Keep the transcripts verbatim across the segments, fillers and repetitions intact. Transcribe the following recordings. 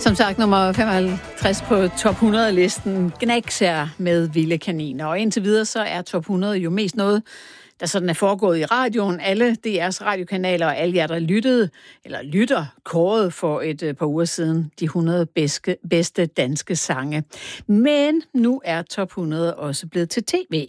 Som sagt, nummer femoghalvtreds på top hundrede-listen, Gnagsær med Vilde Kaniner. Og indtil videre, så er top hundrede jo mest noget, der sådan er foregået i radioen. Alle D R's radiokanaler og alle jer, der lyttede, eller lytter, kårede for et par uger siden de hundrede bedste, bedste danske sange. Men nu er top hundrede også blevet til tv.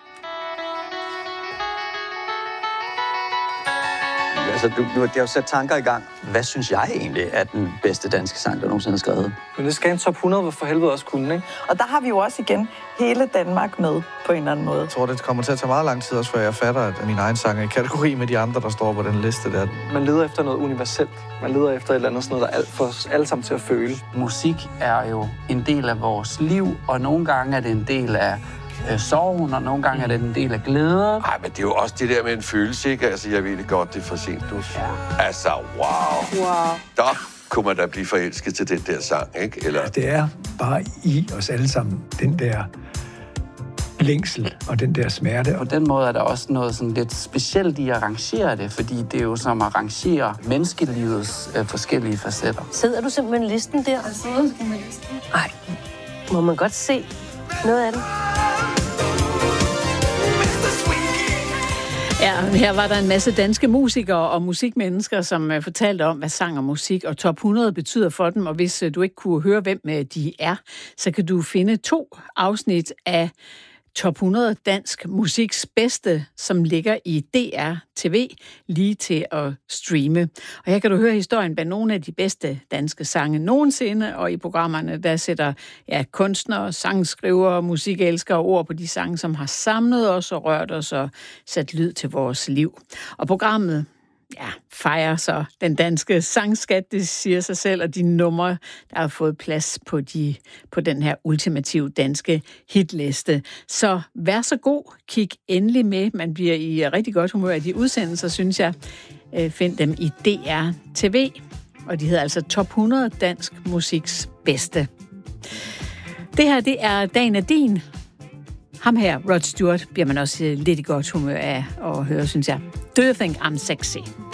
Altså, du, du har jo sat tanker i gang. Hvad synes jeg egentlig er den bedste danske sang, der nogensinde er skrevet? Men det skal en top hundrede for helvede også kunne, ikke? Og der har vi jo også igen hele Danmark med på en eller anden måde. Jeg tror, det kommer til at tage meget lang tid også, før jeg fatter, at min egen sang er i kategori med de andre, der står på den liste der. Man leder efter noget universelt. Man leder efter et eller andet sådan noget, der er alt for os alle sammen til at føle. Musik er jo en del af vores liv, og nogle gange er det en del af øh, sorgen, og nogle gange er det en del af glæde. Nej, men det er jo også det der med en følelse, ikke? Altså, jeg ved det godt, det er for sent, du. Ja. Altså, wow. Wow. Der kunne man da blive forelsket til den der sang, ikke? Eller... Det er bare i os alle sammen, den der længsel og den der smerte. På den måde er der også noget sådan lidt specielt i at arrangere det, fordi det er jo som at arrangere menneskelivets øh, forskellige facetter. Sidder du simpelthen listen der? Jeg sidder sgu med listen. Ej, må man godt se noget af det? Ja, her var der en masse danske musikere og musikmennesker, som uh, fortalte om, hvad sang og musik og top hundrede betyder for dem. Og hvis uh, du ikke kunne høre, hvem uh, de er, så kan du finde to afsnit af top hundrede dansk musiks bedste, som ligger i D R T V, lige til at streame. Og her kan du høre historien bag nogle af de bedste danske sange nogensinde, og i programmerne, der sætter ja, kunstnere, sangskrivere, musikelskere ord på de sange, som har samlet os og rørt os og sat lyd til vores liv. Og programmet ja, fejrer så den danske sangskat, det siger sig selv, og de numre, der har fået plads på, de, på den her ultimative danske hitliste. Så vær så god, kig endelig med. Man bliver i rigtig godt humør af de udsendelser, synes jeg. Find dem i D R T V, og de hedder altså top hundrede dansk musiks bedste. Det her, det er Dagen er din. Ham her, Rod Stewart, bliver man også lidt i godt humør af at høre, synes jeg. Do you think I'm sexy?